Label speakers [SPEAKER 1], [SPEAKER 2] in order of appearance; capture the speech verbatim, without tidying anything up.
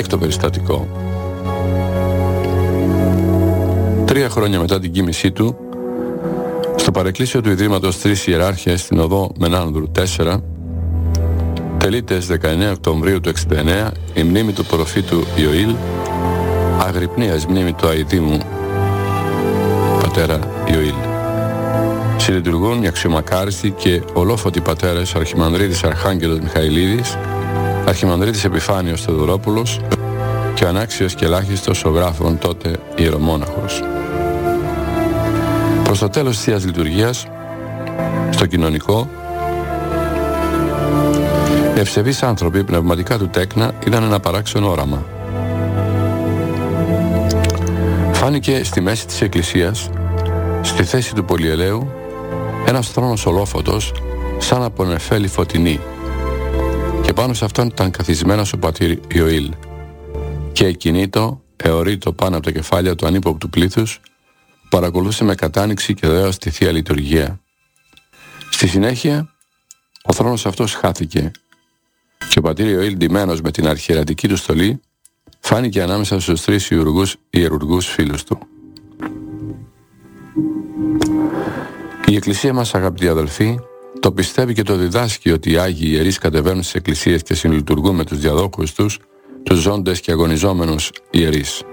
[SPEAKER 1] Έκτο περιστατικό. Τρία χρόνια μετά την κοίμησή του, στο παρεκκλήσιο του Ιδρύματος Τρεις Ιεράρχες στην οδό Μενάνδρου τέσσερα, τελείται στις δεκαεννέα Οκτωβρίου του εξήντα εννέα η μνήμη του προφήτου Ιωήλ, αγρυπνίας μνήμη του αηδήμου πατέρα Ιωήλ. Συλλειτουργούν οι αξιομακάριστοι και ολόφωτοι πατέρες Αρχιμανδρίτης Αρχάγγελος Μιχαηλίδης, Αρχιμανδρίτης Επιφάνιος Θεοδωρόπουλος και ο ανάξιος και ελάχιστος ο γράφων τότε ιερομόναχος. Προς το τέλος της Θείας Λειτουργίας, στο κοινωνικό, ευσεβείς άνθρωποι πνευματικά του τέκνα είδαν ένα παράξενο όραμα. Φάνηκε στη μέση της εκκλησίας, στη θέση του πολυελαίου, ένας θρόνος ολόφωτος σαν από νεφέλη φωτεινή, και πάνω σε αυτόν ήταν καθισμένος ο πατήρ Ιωήλ και εκκινήτο, εωρείτο πάνω από τα κεφάλια του ανύποπτου πλήθους, παρακολούσε με κατάνοιξη και δέος τη Θεία Λειτουργία. Στη συνέχεια ο θρόνος αυτός χάθηκε και ο πατήρ Ιωήλ, ντυμένος με την αρχιερατική του στολή, φάνηκε ανάμεσα στους τρεις ιερουργούς, ιερουργούς φίλους του. Η Εκκλησία μας, αγαπητοί αδελφοί, το πιστεύει και το διδάσκει ότι οι Άγιοι Ιερείς κατεβαίνουν στις εκκλησίες και συλλειτουργούν με τους διαδόχους τους, τους ζώντες και αγωνιζόμενους ιερείς.